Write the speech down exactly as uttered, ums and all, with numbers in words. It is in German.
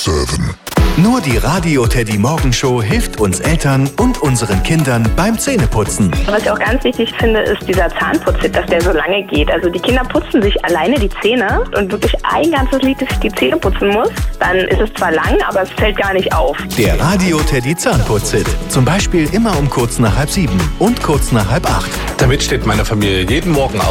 sieben. Nur die Radio Teddy Morgenshow hilft uns Eltern und unseren Kindern beim Zähneputzen. Was ich auch ganz wichtig finde, ist dieser Zahnputzhit, dass der so lange geht. Also die Kinder putzen sich alleine die Zähne und wirklich ein ganzes Lied, dass ich die Zähne putzen muss. Dann ist es zwar lang, aber es fällt gar nicht auf. Der Radio Teddy Zahnputzhit. Zum Beispiel immer um kurz nach halb sieben und kurz nach halb acht. Damit steht meine Familie jeden Morgen auf.